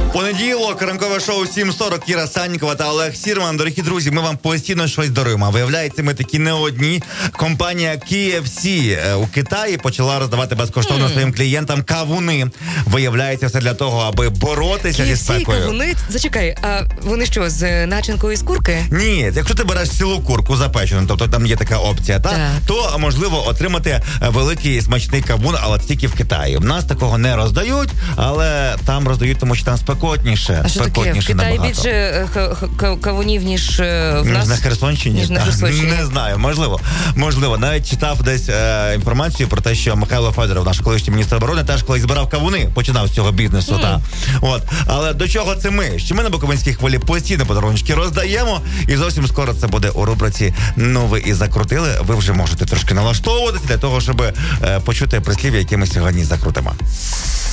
Понеділок, ранкове шоу 7.40, Кіра Саннікова та Олег Сірман. Дорогі друзі, ми вам постійно щось даруємо. Виявляється, ми такі не одні. Компанія KFC у Китаї почала роздавати безкоштовно своїм клієнтам кавуни. Виявляється, все для того, аби боротися зі спекою. Кавуни? Зачекай, а вони що, з начинкою з курки? Ні, якщо ти береш цілу курку запечену, тобто там є така опція, то можливо отримати великий смачний кавун, але тільки в Китаї. В нас такого не роздають, але там роздають, тому що там спекотніше. А що таке? В Китаї більше кавунів, ніж в нас? На Херсонщині? Ніж на Херсонщині. Не знаю, можливо. Навіть читав десь інформацію про те, що Михайло Федоров, наш колишній міністр оборони, теж колись збирав кавуни, починав з цього бізнесу. Але до чого це ми? Що ми на Буковинській хвилі постійно подарунки роздаємо, і зовсім скоро це буде у рубриці «Ну ви і закрутили». Ви вже можете трошки налаштовуватися для того, щоб почути прислів'я, які ми сьогодні закрутимо.